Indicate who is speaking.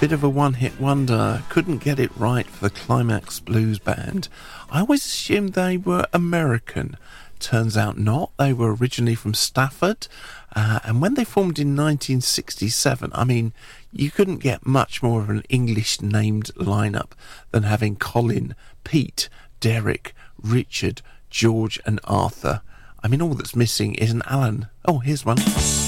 Speaker 1: bit of a one-hit wonder. Couldn't get it right for the Climax Blues Band. I always assumed they were American. Turns out not. They were originally from Stafford. And when they formed in 1967, I mean, you couldn't get much more of an English-named lineup than having Colin, Pete, Derek, Richard, George and Arthur. I mean, all that's missing is an Alan. Oh, here's one.